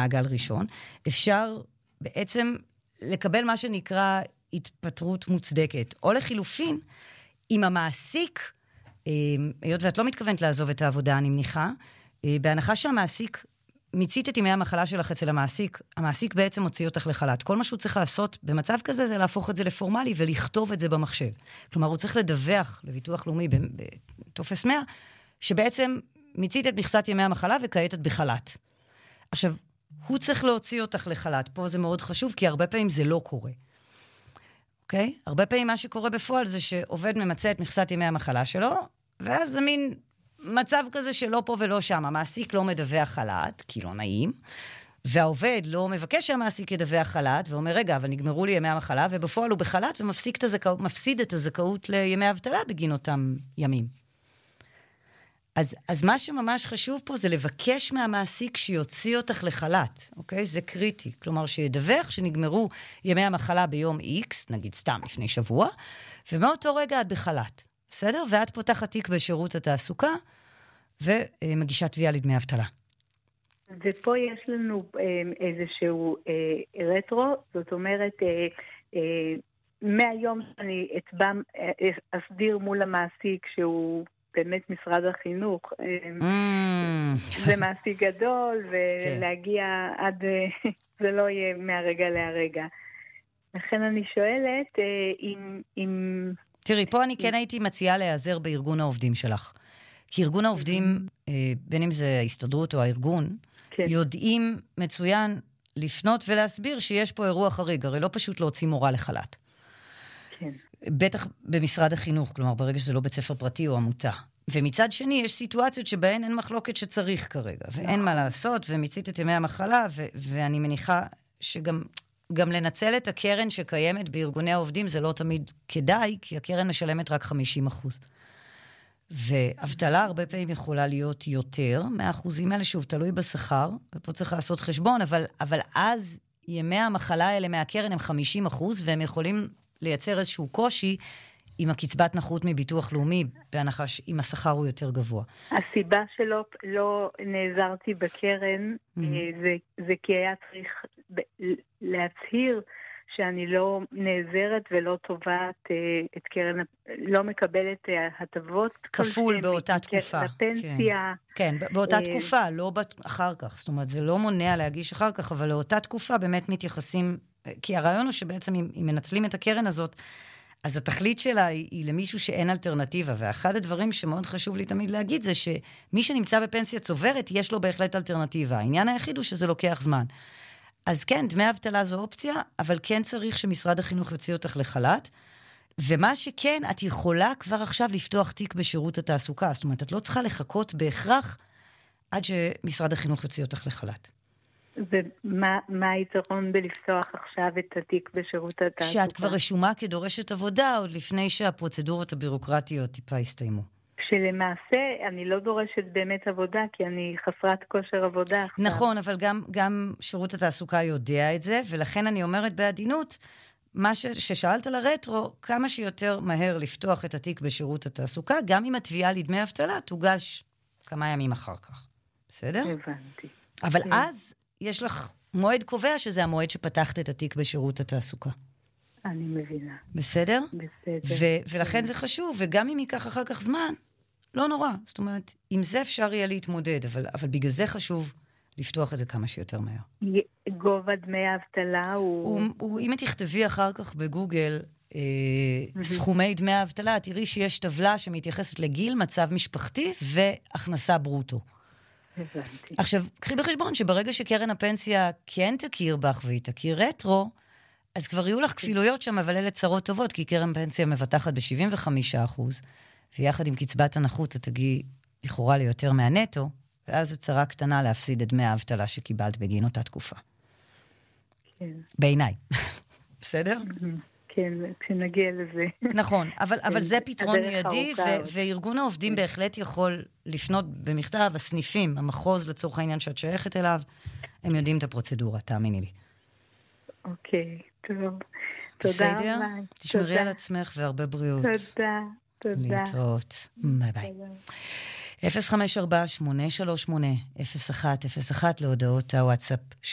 מעגל ראשון, אפשר בעצם לקבל מה שנקרא התפטרות מוצדקת, או לחילופין, אם המעסיק, היות ואת לא מתכוונת לעזוב את העבודה, אני מניחה, בהנחה שהמעסיק מיצית את ימי המחלה שלך אצל המעסיק, המעסיק בעצם הוציא אותך לחל"ת. כל מה שהוא צריך לעשות במצב כזה זה להפוך את זה לפורמלי ולכתוב את זה במחשב. כלומר, הוא צריך לדווח לביטוח לאומי בטופס 100, שבעצם מיצית את מכסת ימי המחלה וכעת את בחל"ת. עכשיו, הוא צריך להוציא אותך לחל"ת. פה זה מאוד חשוב, כי הרבה פעמים זה לא קורה. אוקיי? הרבה פעמים מה שקורה בפועל זה שעובד ממצא את מכסת ימי המחלה שלו, ואז זה מין מצב כזה שלא פה ולא שם. המעסיק לא מדווח חל"ת, כי לא נעים, והעובד לא מבקש שהמעסיק ידווח חל"ת, ואומר, רגע, אבל נגמרו לי ימי המחלה, ובפועל הוא בחל"ת ומפסיד את הזכאות לימי אבטלה בגין אותם ימים. אז מה שממש חשוב פה זה לבקש מהמעסיק שיוציא אותך לחל"ת, אוקיי? זה קריטי. כלומר, שידווח שנגמרו ימי המחלה ביום X, נגיד סתם לפני שבוע, ומאותו רגע את בחל"ת, בסדר? ואת פותחת תיק בשירות התעסוקה, ומגישה תביעה לדמי אבטלה. ופה יש לנו איזשהו רטרו, זאת אומרת, מהיום שאני אסדיר מול המעסיק שהוא באמת משרד החינוך, זה מעסיק גדול, ולהגיע עד, זה לא יהיה מהרגע להרגע. לכן אני שואלת, אם... תראי, פה אני כן הייתי מציעה להיעזר בארגון העובדים שלך. כי ארגון העובדים, בין אם זה ההסתדרות או הארגון, יודעים מצוין לפנות ולהסביר שיש פה אירוע חריג, הרי לא פשוט להוציא מורה לחל"ת. כן. בטח במשרד החינוך, כלומר, ברגע שזה לא בית ספר פרטי או עמותה. ומצד שני, יש סיטואציות שבהן אין מחלוקת שצריך כרגע, ואין מה לעשות, ומיצית את ימי המחלה, ואני מניחה שגם לנצל את הקרן שקיימת בארגוני העובדים, זה לא תמיד כדאי, כי הקרן משלמת רק 50%. ואבטלה הרבה פעמים יכולה להיות יותר, מהאחוזים האלה שוב תלוי בשכר, ופה צריך לעשות חשבון, אבל אז ימי המחלה האלה מהקרן הם 50%, והם יכולים לייצר איזשהו קושי עם הקצבת נכות מביטוח לאומי, בהנחה אם השכר הוא יותר גבוה. הסיבה שלא לא נעזרתי בקרן, זה כי היה צריך להצהיר שאני לא נעזרת ולא תובעת את קרן, לא מקבלת הטבות. כפול באותה תקופה. לפנסיה. כן, באותה תקופה, לא אחר כך. זאת אומרת, זה לא מונע להגיש אחר כך, אבל לאותה תקופה באמת מתייחסים, כי הרעיון הוא שבעצם אם מנצלים את הקרן הזאת, אז התכלית שלה היא למישהו שאין אלטרנטיבה, ואחד הדברים שמאוד חשוב לי תמיד להגיד זה שמי שנמצא בפנסיה צוברת, יש לו בהחלט אלטרנטיבה. העניין היחיד הוא שזה לוקח זמן. אז כן, דמי אבטלה זו אופציה, אבל כן צריך שמשרד החינוך יוציא אותך לחל"ת, ומה שכן, את יכולה כבר עכשיו לפתוח תיק בשירות התעסוקה, זאת אומרת, את לא צריכה בהכרח עד שמשרד החינוך יוציא אותך לחל"ת. ומה היתרון בלפתוח עכשיו את התיק בשירות התעסוקה? שאת כבר רשומה כדורשת עבודה, עוד לפני שהפרוצדורות הבירוקרטיות טיפה הסתיימו. שלמעשה אני לא דורשת באמת עבודה, כי אני חסרת כושר עבודה. נכון, אבל גם שירות התעסוקה יודע את זה, ולכן אני אומרת בעדינות, מה ששאלת על הרטרו, כמה שיותר מהר לפתוח את התיק בשירות התעסוקה, גם אם התביעה לדמי אבטלה תוגש כמה ימים אחר כך. בסדר? הבנתי. אבל אז יש לך מועד קובע שזה המועד שפתחת את התיק בשירות התעסוקה. אני מבינה. בסדר? בסדר. ולכן זה חשוב, וגם אם ייקח אחר כך זמן, לא נורא. זאת אומרת, עם זה אפשר יהיה להתמודד, אבל בגלל זה חשוב לפתוח את זה כמה שיותר מהר. גובה דמי האבטלה הוא... אם תכתבי אחר כך בגוגל סכומי דמי האבטלה, תראי שיש טבלה שמתייחסת לגיל, מצב משפחתי והכנסה ברוטו. הבנתי. עכשיו, קחי בחשבון שברגע שקרן הפנסיה כן תכיר בך והיא תכיר רטרו, אז כבר יהיו לך כפילויות שם, אבל אלה צרות טובות, כי קרן פנסיה מבטחת ב-75%, ויחד עם קצבת הנחות, את תגיעי לכאורה ליותר מהנטו, ואז זו צרה קטנה להפסיד את דמי האבטלה שקיבלת בגין אותה תקופה. כן. בעיניי. בסדר? כן, כשנגיע לזה. נכון, אבל זה פתרון מיידי, וארגון העובדים בהחלט יכול לפנות במכתב, הסניפים, המחוז לצורך העניין שאת שייכת אליו, הם יודעים את הפרוצדורה, תאמיני לי. אוקיי, טוב. בסדר? תודה רבה. תשמרי על עצמך והרבה בריאות. תודה. להתראות. ביי ביי. 054-838-0101 להודעות הוואטסאפ